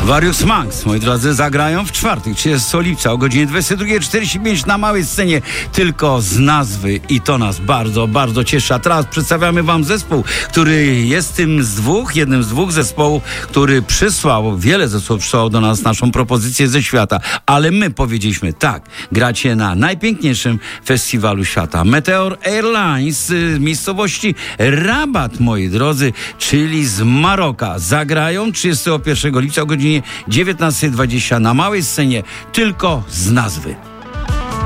Various Monks, moi drodzy, zagrają w czwartek, 30 lipca o godzinie 22:45 na małej scenie, tylko z nazwy, i to nas bardzo, bardzo cieszy. A teraz przedstawiamy wam zespół, który jest jednym z dwóch zespołów, który wiele zespołów przysłał do nas naszą propozycję ze świata, ale my powiedzieliśmy tak, gracie na najpiękniejszym festiwalu świata. Meteor Airlines z miejscowości Rabat, moi drodzy, czyli z Maroka. Zagrają 31 lipca o godzinie 19:20 na małej scenie, tylko z nazwy.